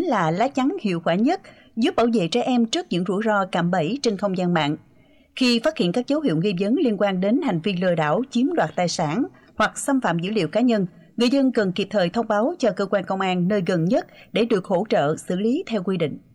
chính là lá chắn hiệu quả nhất giúp bảo vệ trẻ em trước những rủi ro cạm bẫy trên không gian mạng. Khi phát hiện các dấu hiệu nghi vấn liên quan đến hành vi lừa đảo, chiếm đoạt tài sản hoặc xâm phạm dữ liệu cá nhân, người dân cần kịp thời thông báo cho cơ quan công an nơi gần nhất để được hỗ trợ xử lý theo quy định.